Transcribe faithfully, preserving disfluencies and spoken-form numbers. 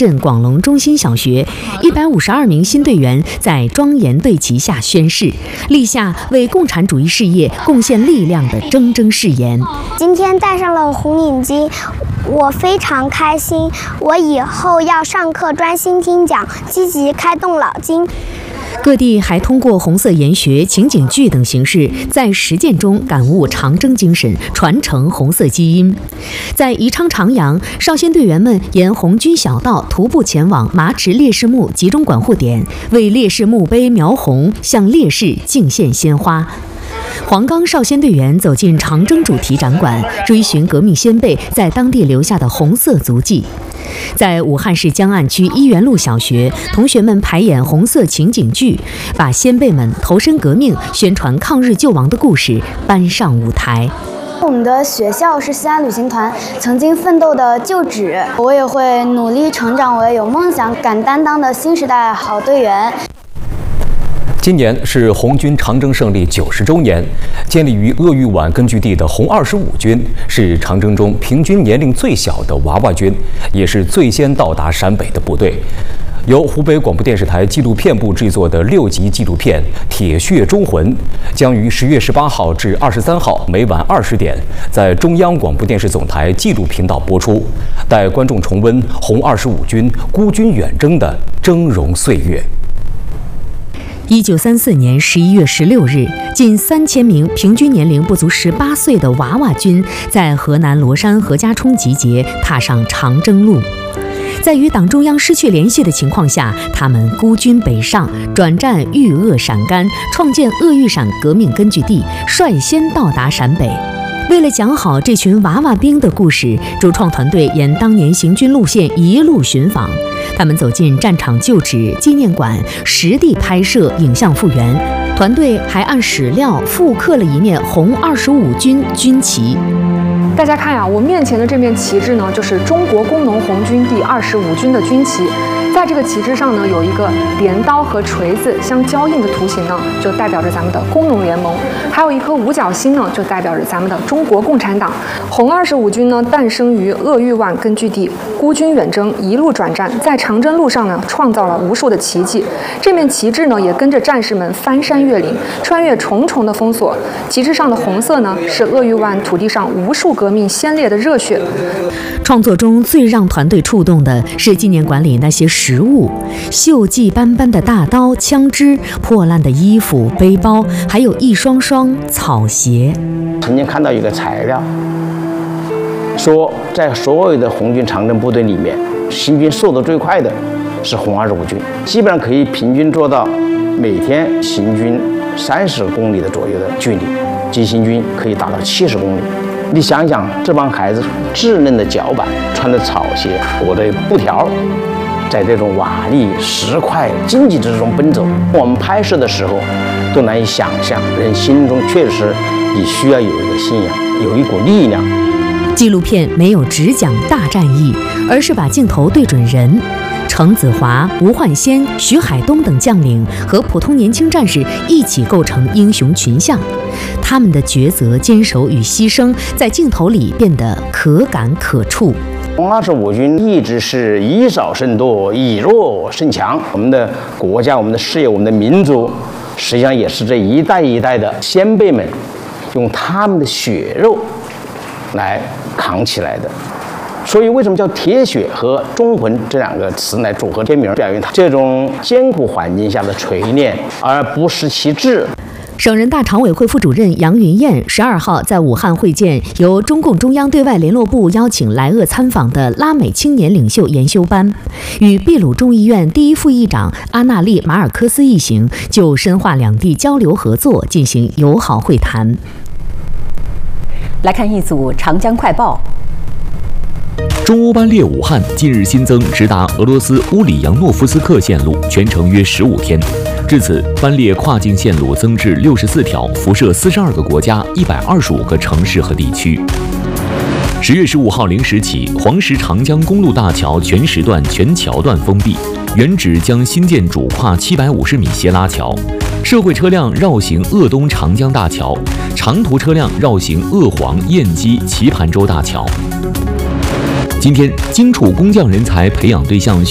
镇广隆中心小学，一百五十二名新队员在庄严队旗下宣誓，立下为共产主义事业贡献力量的铮铮誓言。 今天戴上了红领巾，我非常开心。我以后要上课专心听讲，积极开动脑筋。 各地还通过红色研学、情景剧等形式，在实践中感悟长征精神，传承红色基因。在宜昌长阳，少先队员们沿红军小道徒步前往麻池烈士墓集中管护点，为烈士墓碑描红，向烈士敬献鲜花。黄冈少先队员走进长征主题展馆，追寻革命先辈在当地留下的红色足迹。在武汉市江岸区一元路小学，同学们排演红色情景剧，把先辈们投身革命、宣传抗日救亡的故事搬上舞台。 我们的学校是西安旅行团曾经奋斗的旧址，我也会努力成长为有梦想、敢担当的新时代好队员。 今年是红军长征胜利九十周年，建立于鄂豫皖根据地的红二十五军是长征中平均年龄最小的娃娃军，也是最先到达陕北的部队。由湖北广播电视台纪录片部制作的六集纪录片《铁血忠魂》将于十月十八号至二十三号每晚二十点在中央广播电视总台纪录频道播出，带观众重温红二十五军孤军远征的峥嵘岁月。 一九三四年十一月十六日，近三千名平均年龄不足十八岁的娃娃军在河南罗山何家冲集结，踏上长征路。在与党中央失去联系的情况下，他们孤军北上，转战豫鄂陕甘，创建鄂豫陕革命根据地，率先到达陕北。为了讲好这群娃娃兵的故事，主创团队沿当年行军路线一路寻访，他们走进战场旧址、纪念馆，实地拍摄影像复原。团队还按史料复刻了一面红二十五军军旗。 大家看呀、啊，我面前的这面旗帜呢，就是中国工农红军第二十五军的军旗。在这个旗帜上呢，有一个镰刀和锤子相交印的图形呢，就代表着咱们的工农联盟；还有一颗五角星呢，就代表着咱们的中国共产党。红二十五军呢，诞生于鄂豫皖根据地，孤军远征，一路转战，在长征路上呢，创造了无数的奇迹。这面旗帜呢，也跟着战士们翻山越岭，穿越重重的封锁。旗帜上的红色呢，是鄂豫皖土地上无数革命先烈的热血。 创作中最让团队触动的是纪念馆里那些实物，锈迹斑斑的大刀、枪支，破烂的衣服、背包，还有一双双草鞋。 曾经看到一个材料，说在所有的红军长征部队里面，行军速度最快的是红二十五军，基本上可以平均做到每天行军三十公里的左右的距离，急行军可以达到七十公里。你想想，这帮孩子稚嫩的脚板，穿的草鞋，裹着布条，在这种瓦砾、石块、荆棘之中奔走。我们拍摄的时候都难以想象，人心中确实也需要有一个信仰，有一股力量。 纪录片没有只讲大战役，而是把镜头对准人。程子华、吴焕先、徐海东等将领和普通年轻战士一起构成英雄群像，他们的抉择、坚守与牺牲在镜头里变得可感可触。 红二十五军一直是以少胜多，以弱胜强。我们的国家、我们的事业、我们的民族，实际上也是这一代一代的先辈们用他们的血肉来扛起来的。所以为什么叫铁血和忠魂这两个词来组合天名，表现他这种艰苦环境下的锤炼，而不失其志。 省人大常委会副主任杨云燕十二号在武汉会见由中共中央对外联络部邀请来鄂参访的拉美青年领袖研修班，与秘鲁众议院第一副议长阿纳利马尔科斯一行就深化两地交流合作进行友好会谈。 来看一组长江快报。 中欧班列武汉近日新增直达俄罗斯乌里扬诺夫斯克线路，全程约十五天。至此，班列跨境线路增至六十四条，辐射四十二个国家、一百二十五个城市和地区。十月十五号零时起，黄石长江公路大桥全时段、全桥段封闭，原址将新建主跨七百五十米斜拉桥。社会车辆绕行鄂东长江大桥，长途车辆绕行鄂黄、燕基、棋盘洲大桥。今天，荆楚工匠人才培养对象